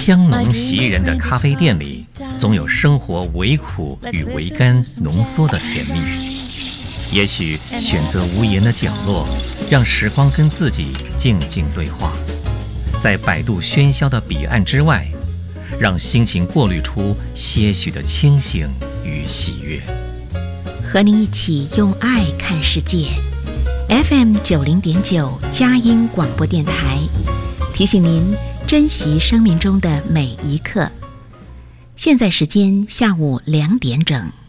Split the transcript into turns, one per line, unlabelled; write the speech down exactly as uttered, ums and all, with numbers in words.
香浓袭人的咖啡店里，总有生活微苦与微甘浓缩的甜蜜。也许选择无言的角落，让时光跟自己静静对话，在百度喧嚣的彼岸之外，让心情过滤出些许的清醒与喜悦。
和您一起用爱看世界。F M 九零点九佳音广播电台，提醒您珍惜生命中的每一刻。现在时间下午两点整。